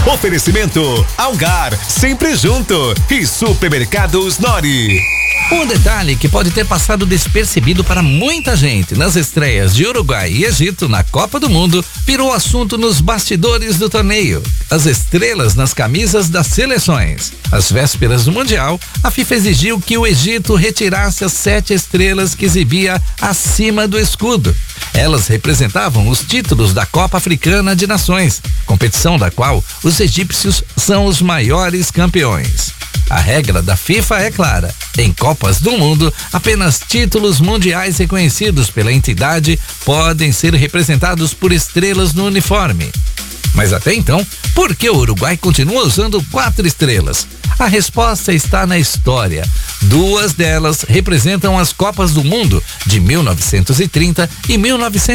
Oferecimento Algar, sempre junto, e Supermercados Nori. Um detalhe que pode ter passado despercebido para muita gente nas estreias de Uruguai e Egito na Copa do Mundo virou assunto nos bastidores do torneio. As estrelas nas camisas das seleções. Às vésperas do Mundial, a FIFA exigiu que o Egito retirasse as 7 estrelas que exibia acima do escudo. Elas representavam os títulos da Copa Africana de Nações, competição da qual os egípcios são os maiores campeões. A regra da FIFA é clara: em Copas do Mundo, apenas títulos mundiais reconhecidos pela entidade podem ser representados por estrelas no uniforme. Mas até então, por que o Uruguai continua usando 4 estrelas? A resposta está na história. 2 delas representam as Copas do Mundo de 1930 e 1940.